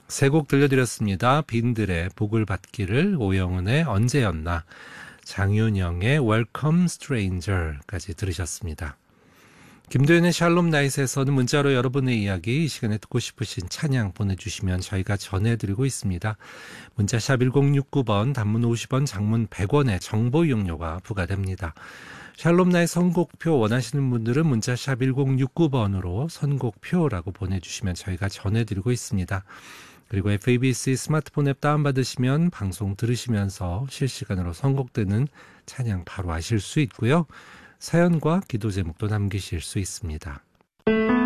세 곡 들려드렸습니다. 빈들의 복을 받기를, 오영은의 언제였나, 장윤영의 Welcome Stranger까지 들으셨습니다. 김도현의 샬롬 나잇에서는 문자로 여러분의 이야기, 이 시간에 듣고 싶으신 찬양 보내주시면 저희가 전해드리고 있습니다. 문자샵 1069번, 단문 50원, 장문 100원의 정보 이용료가 부과됩니다. 샬롬 나잇 선곡표 원하시는 분들은 문자샵 1069번으로 선곡표라고 보내주시면 저희가 전해드리고 있습니다. 그리고 FABC 스마트폰 앱 다운받으시면 방송 들으시면서 실시간으로 선곡되는 찬양 바로 아실 수 있고요. 사연과 기도 제목도 남기실 수 있습니다.